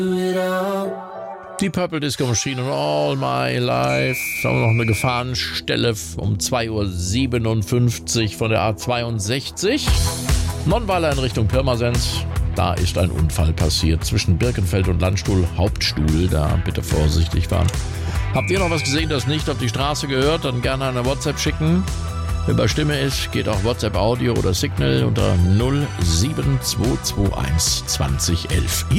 Die Purple Disco Machine und All My Life. Da haben wir noch eine Gefahrenstelle um 2:57 Uhr von der A62. Nonnweiler in Richtung Pirmasens. Da ist ein Unfall passiert zwischen Birkenfeld und Landstuhl Hauptstuhl. Da bitte vorsichtig fahren. Habt ihr noch was gesehen, das nicht auf die Straße gehört? Dann gerne eine WhatsApp schicken. Wenn bei Stimme ist, geht auch WhatsApp Audio oder Signal unter 07221 2011.